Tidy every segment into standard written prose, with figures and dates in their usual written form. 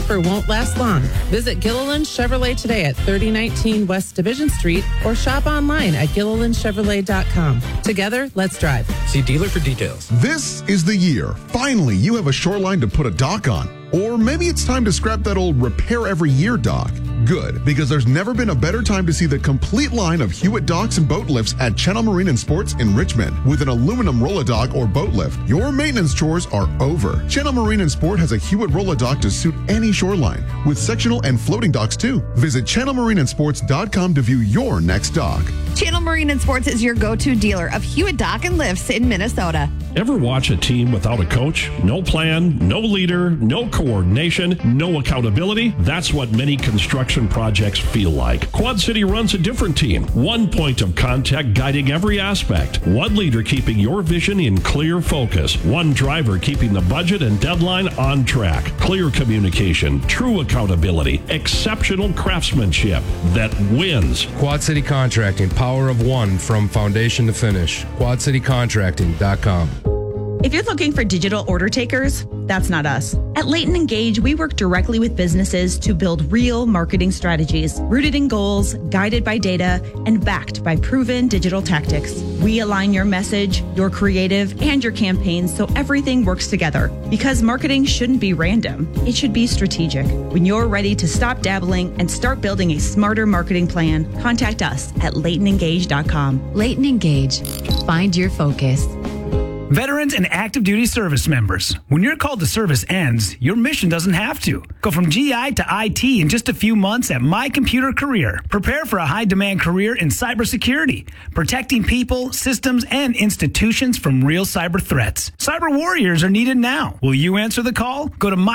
offer won't last long. Visit Gilliland Chevrolet today at 3019 West Division Street or shop online at GillilandChevrolet.com. Together, let's drive. See dealer for details. This is the year. Finally, you have a shoreline to put a dock on. Or maybe it's time to scrap that old repair every year dock. Good, because there's never been a better time to see the complete line of Hewitt docks and boat lifts at Channel Marine and Sports in Richmond. With an aluminum roll-a-dock or boat lift, your maintenance chores are over. Channel Marine and Sport has a Hewitt roll-a-dock to suit any shoreline, with sectional and floating docks too. Visit channelmarineandsports.com to view your next dock. Channel Marine and Sports is your go-to dealer of Hewitt Dock and Lifts in Minnesota. Ever watch a team without a coach? No plan, no leader, no coordination, no accountability? That's what many construction projects feel like. Quad City runs a different team. One point of contact guiding every aspect. One leader keeping your vision in clear focus. One driver keeping the budget and deadline on track. Clear communication, true accountability, exceptional craftsmanship that wins. Quad City Contracting, power of one from foundation to finish. QuadCityContracting.com. If you're looking for digital order takers, that's not us. At Leighton Engage, we work directly with businesses to build real marketing strategies, rooted in goals, guided by data, and backed by proven digital tactics. We align your message, your creative, and your campaigns so everything works together. Because marketing shouldn't be random. It should be strategic. When you're ready to stop dabbling and start building a smarter marketing plan, contact us at LeightonEngage.com. Leighton Engage. Find your focus. Veterans and active duty service members, when your call to service ends, your mission doesn't have to. Go from GI to IT in just a few months at My Computer Career. Prepare for a high-demand career in cybersecurity, protecting people, systems, and institutions from real cyber threats. Cyber warriors are needed now. Will you answer the call? Go to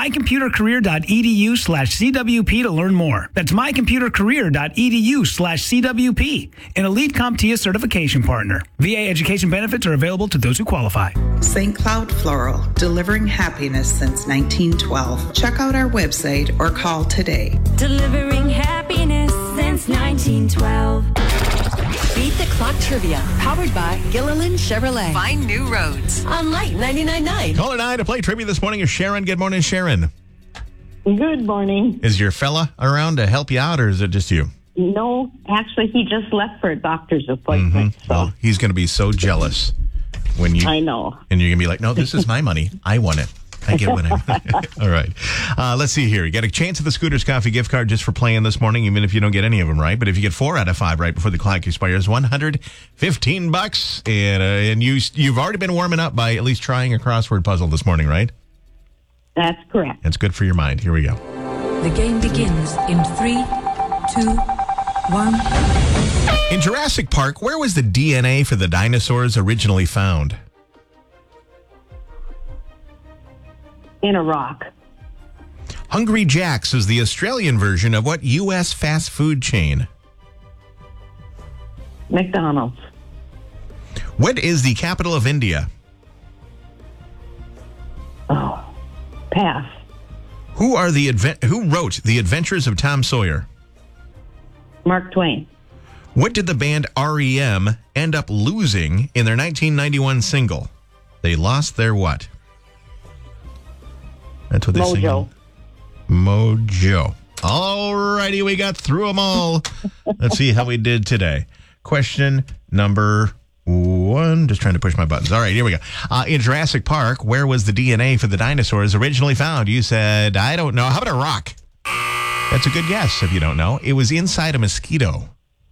mycomputercareer.edu/CWP to learn more. That's mycomputercareer.edu/CWP, an elite CompTIA certification partner. VA education benefits are available to those who qualify. St. Cloud Floral, delivering happiness since 1912. Check out our website or call today. Delivering happiness since 1912. Beat the Clock Trivia, powered by Gilliland Chevrolet. Find new roads On Light 99.9. Caller 9 to play trivia this morning is Sharon. Good morning, Sharon. Good morning. Is your fella around to help you out, or is it just you? No, actually, he just left for a doctor's appointment. So. Well, he's going to be so jealous when you. I know. And you're going to be like, no, this is my money. I won it. I get what I. All right. Let's see here. You got a chance at the Scooters Coffee gift card just for playing this morning, even if you don't get any of them right. But if you get 4 out of 5 right before the clock expires, $115. And you've already been warming up by at least trying a crossword puzzle this morning, right? That's correct. It's good for your mind. Here we go. The game begins in 3, 2, 1. In Jurassic Park, where was the DNA for the dinosaurs originally found? In a rock. Hungry Jack's is the Australian version of what U.S. fast food chain? McDonald's. What is the capital of India? Oh, pass. Who wrote The Adventures of Tom Sawyer? Mark Twain. What did the band REM end up losing in their 1991 single? They lost their what? That's what they sing. Mojo. All righty, we got through them all. Let's see how we did today. Question number 1. Just trying to push my buttons. All right, here we go. In Jurassic Park, where was the DNA for the dinosaurs originally found? You said, I don't know. How about a rock? That's a good guess if you don't know. It was inside a mosquito.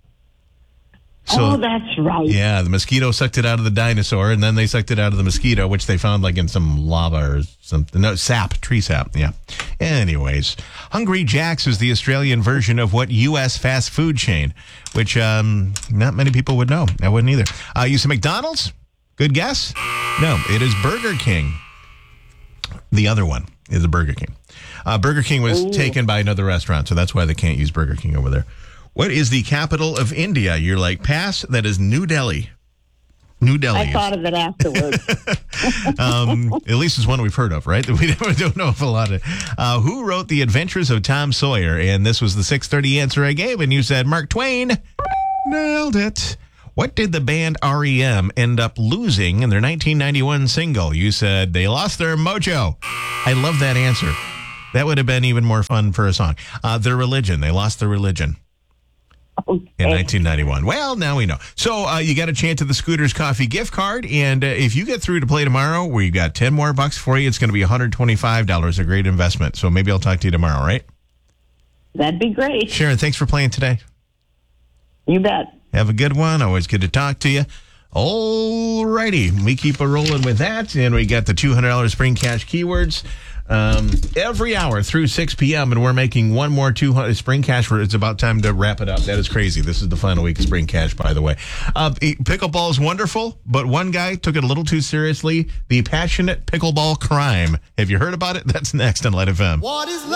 So, that's right. Yeah, the mosquito sucked it out of the dinosaur, and then they sucked it out of the mosquito, which they found like in some lava or something. No, tree sap, yeah. Anyways, Hungry Jack's is the Australian version of what U.S. fast food chain, which not many people would know. I wouldn't either. You said McDonald's? Good guess? No, it is Burger King. The other one is a Burger King. Burger King was taken by another restaurant, so that's why they can't use Burger King over there. What is the capital of India? You're like, pass. That is New Delhi. New Delhi. I thought of it afterwards. At least it's one we've heard of, right? We don't know of a lot of. Who wrote The Adventures of Tom Sawyer? And this was the 6:30 answer I gave, and you said Mark Twain. Nailed it. What did the band REM end up losing in their 1991 single? You said they lost their mojo. I love that answer. That would have been even more fun for a song. Their religion. They lost their religion. In 1991. Well, now we know. So you got a chance at the Scooters Coffee gift card, and if you get through to play tomorrow, we've got 10 more bucks for you. It's going to be $125. A great investment. So maybe I'll talk to you tomorrow, right? That'd be great. Sharon, thanks for playing today. You bet. Have a good one. Always good to talk to you. All righty. We keep a rolling with that, and we got the $200 Spring Cash keywords. Every hour through 6 p.m. and we're making one more 200 Spring Cash. It's about time to wrap it up. That is crazy. This is the final week of Spring Cash, by the way. Pickleball is wonderful, but one guy took it a little too seriously. The passionate pickleball crime. Have you heard about it? That's next on Light FM. What is love?